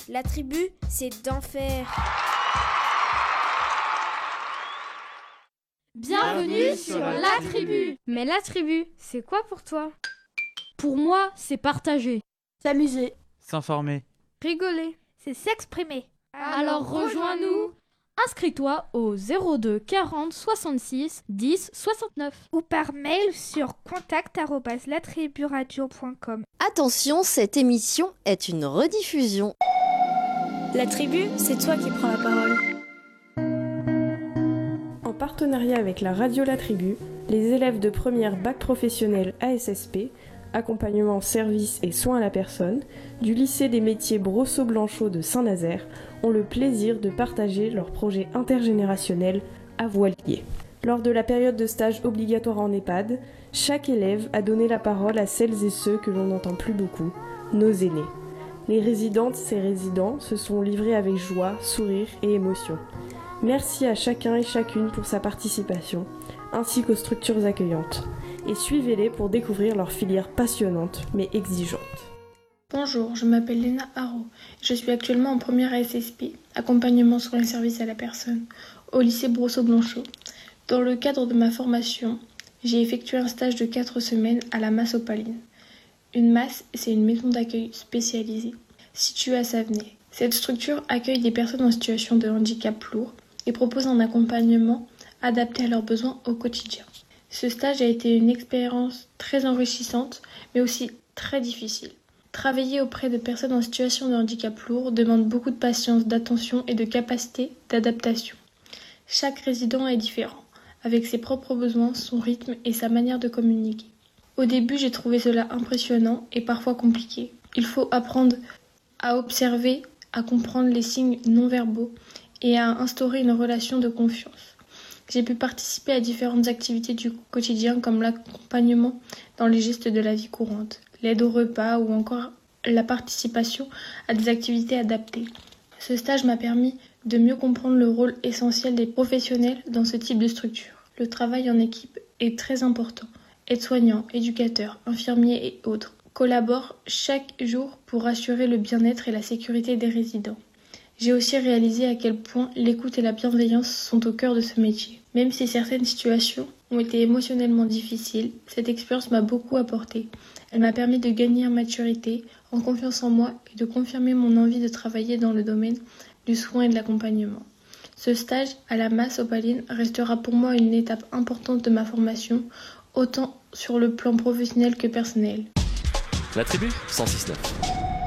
La tribu, c'est d'enfer. Bienvenue sur La Tribu. Mais La Tribu, c'est quoi pour toi? Pour moi, c'est partager. S'amuser. S'informer. Rigoler. C'est s'exprimer. Alors rejoins-nous. Inscris-toi au 02 40 66 10 69 ou par mail sur contact@latriburadio.com. Attention, cette émission est une rediffusion. La tribu, c'est toi qui prends la parole. En partenariat avec la radio La Tribu, les élèves de première bac professionnel ASSP, accompagnement, service et soins à la personne, du lycée des métiers Brosseau-Blanchot de Saint-Nazaire ont le plaisir de partager leur projet intergénérationnel à Voilier. Lors de la période de stage obligatoire en EHPAD, chaque élève a donné la parole à celles et ceux que l'on n'entend plus beaucoup, nos aînés. Les résidentes et résidents se sont livrés avec joie, sourire et émotion. Merci à chacun et chacune pour sa participation, ainsi qu'aux structures accueillantes. Et suivez-les pour découvrir leur filière passionnante mais exigeante. Bonjour, je m'appelle Léna Haro. Je suis actuellement en première ASSP, accompagnement soins et services à la personne, au lycée Brosseau-Blanchot. Dans le cadre de ma formation, j'ai effectué un stage de 4 semaines à la Masse Opaline. Une masse, c'est une maison d'accueil spécialisée, située à Savenay. Cette structure accueille des personnes en situation de handicap lourd et propose un accompagnement adapté à leurs besoins au quotidien. Ce stage a été une expérience très enrichissante, mais aussi très difficile. Travailler auprès de personnes en situation de handicap lourd demande beaucoup de patience, d'attention et de capacité d'adaptation. Chaque résident est différent, avec ses propres besoins, son rythme et sa manière de communiquer. Au début, j'ai trouvé cela impressionnant et parfois compliqué. Il faut apprendre à observer, à comprendre les signes non-verbaux et à instaurer une relation de confiance. J'ai pu participer à différentes activités du quotidien comme l'accompagnement dans les gestes de la vie courante, l'aide au repas ou encore la participation à des activités adaptées. Ce stage m'a permis de mieux comprendre le rôle essentiel des professionnels dans ce type de structure. Le travail en équipe est très important. Aides-soignants, éducateurs, infirmiers et autres collaborent chaque jour pour assurer le bien-être et la sécurité des résidents. J'ai aussi réalisé à quel point l'écoute et la bienveillance sont au cœur de ce métier. Même si certaines situations ont été émotionnellement difficiles, cette expérience m'a beaucoup apporté. Elle m'a permis de gagner en maturité, en confiance en moi et de confirmer mon envie de travailler dans le domaine du soin et de l'accompagnement. Ce stage à la Masse Opaline restera pour moi une étape importante de ma formation, autant sur le plan professionnel que personnel. La tribu 106.9